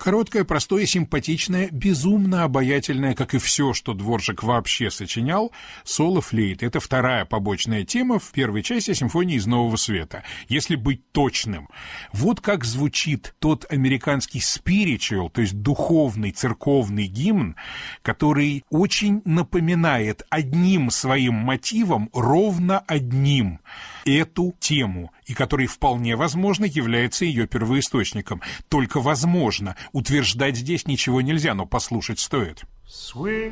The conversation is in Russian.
Короткое, простое, симпатичное, безумно обаятельное, как и все, что Дворжак вообще сочинял, соло флейты. Это вторая побочная тема в первой части симфонии из Нового Света. Если быть точным, вот как звучит тот американский spiritual, то есть духовный, церковный гимн, который очень напоминает одним своим мотивом, ровно одним, эту тему, и который вполне возможно является ее первоисточником. Только возможно. Утверждать здесь ничего нельзя, но послушать стоит. Sweet